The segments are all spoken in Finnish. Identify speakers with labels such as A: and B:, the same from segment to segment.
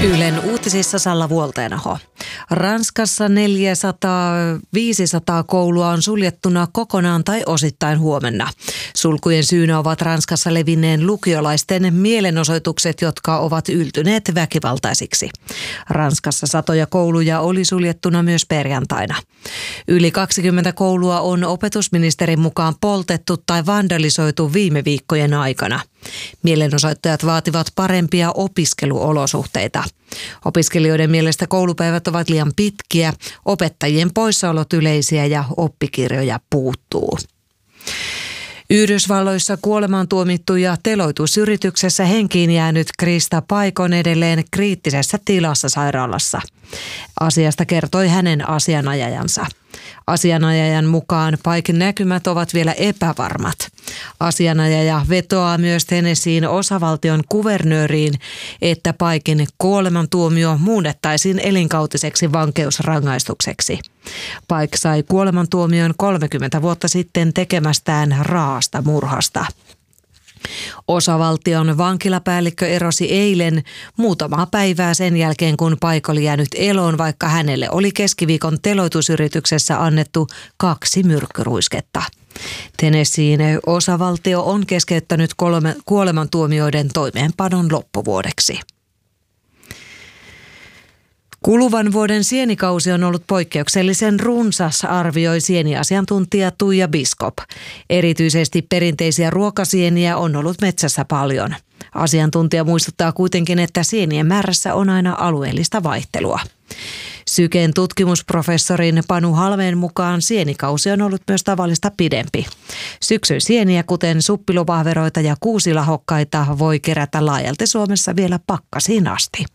A: Ylen uutisissa Salla Vuolteenaho. Ranskassa 500 koulua on suljettuna kokonaan tai osittain huomenna. Sulkujen syynä ovat Ranskassa levinneen lukiolaisten mielenosoitukset, jotka ovat yltyneet väkivaltaisiksi. Ranskassa satoja kouluja oli suljettuna myös perjantaina. Yli 20 koulua on opetusministerin mukaan poltettu tai vandalisoitu viime viikkojen aikana. Mielenosoittajat vaativat parempia opiskeluolosuhteita. Opiskelijoiden mielestä koulupäivät ovat liian pitkiä, opettajien poissaolot yleisiä ja oppikirjoja puuttuu. Yhdysvalloissa kuolemaan tuomittu ja teloitusyrityksessä henkiin jäänyt Krista Pike on edelleen kriittisessä tilassa sairaalassa. Asiasta kertoi hänen asianajajansa. Asianajajan mukaan Piken näkymät ovat vielä epävarmat. Asianajaja vetoaa myös Tennesseein osavaltion kuvernööriin, että Piken kuolemantuomio muunnettaisiin elinkautiseksi vankeusrangaistukseksi. Pike sai kuolemantuomion 30 vuotta sitten tekemästään raasta murhasta. Osavaltion vankilapäällikkö erosi eilen muutamaa päivää sen jälkeen, kun Pike oli jäänyt eloon, vaikka hänelle oli keskiviikon teloitusyrityksessä annettu 2 myrkkyruisketta. Tennesseein osavaltio on keskeyttänyt kuolemantuomioiden toimeenpanon loppuvuodeksi. Kuluvan vuoden sienikausi on ollut poikkeuksellisen runsas, arvioi sieniasiantuntija Tuija Biskop. Erityisesti perinteisiä ruokasieniä on ollut metsässä paljon. Asiantuntija muistuttaa kuitenkin, että sienien määrässä on aina alueellista vaihtelua. Syken tutkimusprofessorin Panu Halmeen mukaan sienikausi on ollut myös tavallista pidempi. Syksyn sieniä, kuten suppilupahveroita ja kuusilahokkaita, voi kerätä laajalti Suomessa vielä pakkasiin asti.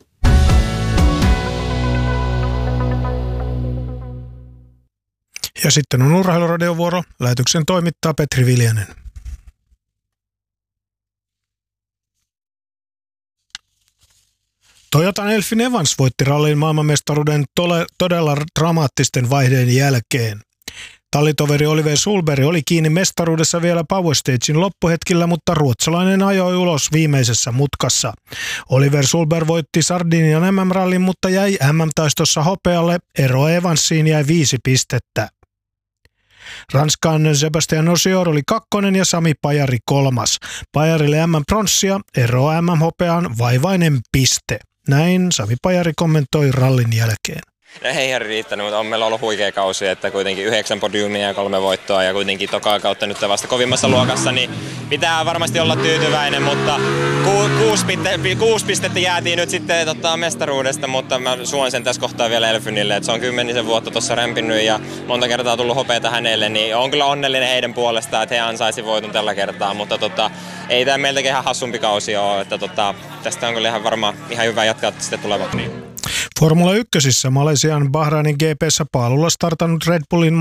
B: Ja sitten on Urheiluradiovuoro. Lähetyksen toimittaa Petri Viljanen. Toyotan Elfyn Evans voitti rallin maailmanmestaruuden todella dramaattisten vaiheiden jälkeen. Tallitoveri Oliver Sulberg oli kiinni mestaruudessa vielä Power Stagein loppuhetkillä, mutta ruotsalainen ajoi ulos viimeisessä mutkassa. Oliver Sulberg voitti Sardinian MM-rallin, mutta jäi MM-taistossa hopealle. Ero Evansiin jäi 5 pistettä. Ranskan Sébastien Ogier oli 2. ja Sami Pajari 3. Pajarille MM-pronssia, ero MM-hopeaan vaivainen piste. Näin Sami Pajari kommentoi rallin jälkeen.
C: Ei ihan riittänyt, mutta on meillä ollut huikea kausi, että kuitenkin 9 podiumia ja 3 voittoa ja kuitenkin tokaa kautta nyt vasta kovimmassa luokassa, niin pitää varmasti olla tyytyväinen, mutta 6 pistettä jäätiin nyt sitten mestaruudesta, mutta mä suon sen tässä kohtaa vielä Elfynille, että se on 10 vuotta tuossa rämpinyt ja monta kertaa tullut hopeata hänelle, niin on kyllä onnellinen heidän puolestaan, että he ansaisi voiton tällä kertaa, mutta ei tämä meiltäkin ihan hassumpi kausi ole, että tästä on kyllä ihan varmaan ihan hyvä jatkaa sitten tulevat.
B: Formula 1:ssä Malesian Bahrainin GP:ssä paalulla startannut Red Bullin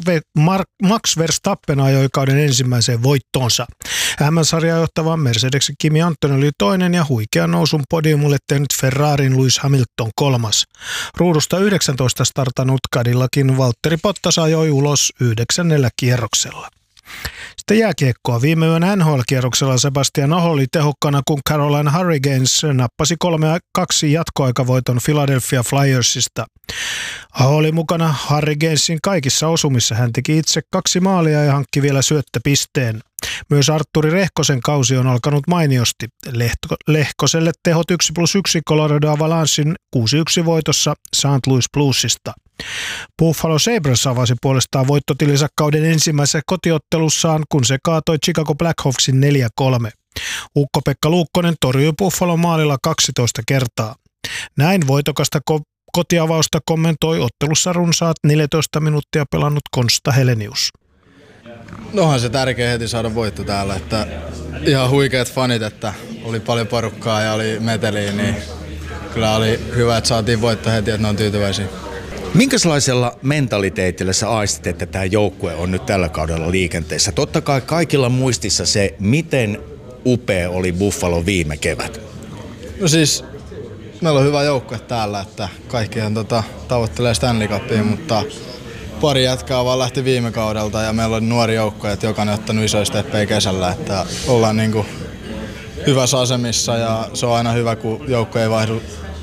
B: Max Verstappen ajoi kauden ensimmäiseen voittoonsa. M-sarjaa johtava Mercedeksen Kimi Antonelli oli 2. ja huikean nousun podiumulle tehnyt Ferrarin Lewis Hamilton 3. Ruudusta 19 startannut Cadillacin Valtteri Bottas ajoi ulos 9. kierroksella. Sitten jääkiekkoa. Viime yön NHL-kierroksella Sebastian Aho oli tehokkana, kun Carolina Hurricanes nappasi 3-2 jatkoaikavoiton Philadelphia Flyersista. Aho oli mukana Hurricanesin kaikissa osumissa. Hän teki itse 2 maalia ja hankki vielä syöttöpisteen. Myös Artturi Rehkosen kausi on alkanut mainiosti. Lehkoselle tehot 1+1 Colorado Avalanchein 6-1 voitossa St. Louis Bluesista. Buffalo Sabres avasi puolestaan voittotilinsä kauden ensimmäisessä kotiottelussaan, kun se kaatoi Chicago Blackhawksin 4-3. Ukko-Pekka Luukkonen torjui Buffalon maalilla 12 kertaa. Näin voitokasta kotiavausta kommentoi ottelussa runsaat 14 minuuttia pelannut Konsta Helenius.
D: Onhan se tärkeä heti saada voitto täällä, että ihan huikeat fanit, että oli paljon porukkaa ja oli meteliä, niin kyllä oli hyvä, että saatiin voitto heti, että ne on tyytyväisiä.
E: Minkälaisella mentaliteetillä sä aistit, että tämä joukkue on nyt tällä kaudella liikenteessä? Totta kai kaikilla muistissa se, miten upea oli Buffalo viime kevät.
D: No siis, meillä on hyvä joukkue täällä, että kaikkihan tavoittelee Stanley Cupia, mutta pari jätkää vaan lähti viime kaudelta ja meillä on nuori joukko, että jokainen on ottanut isoja steppejä kesällä, että ollaan hyvässä asemissa ja se on aina hyvä, kun joukko ei vaihdu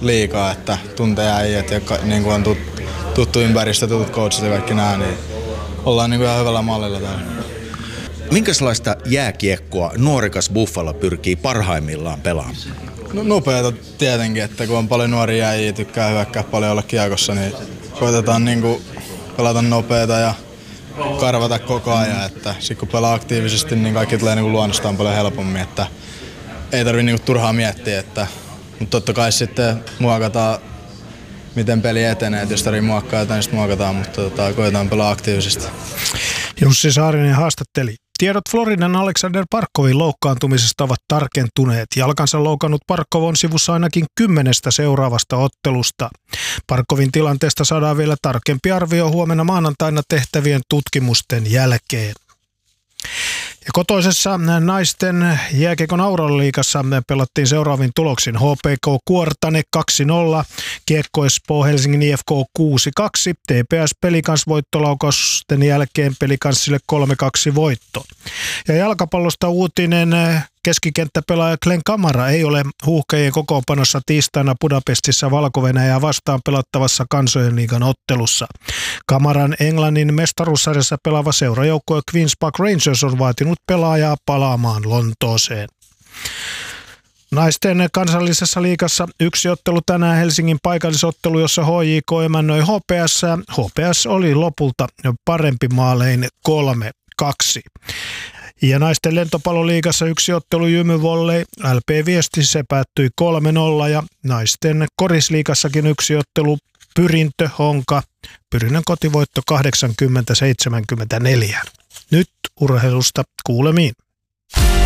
D: liikaa, että tuntee äijät ja niin kuin on tuttu ympäristö, tutut coachit ja kaikki nää, niin ollaan niin kuin ihan hyvällä mallilla täällä.
E: Minkälaista jääkiekkoa nuorikas Buffalo pyrkii parhaimmillaan pelaamaan?
D: No, nopeata tietenkin, että kun on paljon nuoria äijä, tykkää hyökkää paljon olla kiekossa, niin koitetaan niin kuin pelata nopeata ja karvata koko ajan. Että sit kun pelaa aktiivisesti, niin kaikki tulee niin kuin luonnostaan paljon helpommin, että ei tarvitse niin kuin turhaa miettiä. Mutta totta kai sitten muokataan, miten peli etenee. Et jos tarvitsee muokkaa jotain, niin sitten muokataan, mutta koetaan pelaa aktiivisesti.
B: Jussi Saarinen haastatteli. Tiedot Floridan Alexander Barkovin loukkaantumisesta ovat tarkentuneet. Jalkansa loukannut Barkov on sivussa ainakin 10 seuraavasta ottelusta. Barkovin tilanteesta saadaan vielä tarkempi arvio huomenna maanantaina tehtävien tutkimusten jälkeen. Ja kotoisessa naisten jääkiekon Auraliigassa pelattiin seuraavin tuloksin. HPK Kuortane 2-0, Kiekko Espoo Helsingin IFK 6-2, TPS Pelikans voittolaukausten jälkeen Pelikanssille 3-2 voitto. Ja jalkapallosta uutinen: keskikenttäpelaaja Glenn Kamara ei ole Huuhkajien kokoonpanossa tiistaina Budapestissa Valko-Venäjää vastaan pelattavassa Kansojen liigan ottelussa. Kamaran Englannin mestaruussarjassa pelaava seurajoukkue Queen's Park Rangers on vaatinut pelaajaa palaamaan Lontooseen. Naisten kansallisessa liigassa yksi ottelu tänään, Helsingin paikallisottelu, jossa HJK emännöi HPS. HPS oli lopulta parempi maalein 3-2. Ja naisten lentopalloliigassa yksi ottelu Jymy-Volley, LP Viesti, se päättyi 3-0. Ja naisten korisliigassakin yksi ottelu Pyrintö Honka, Pyrinnön kotivoitto 80-74. Nyt urheilusta kuulemiin.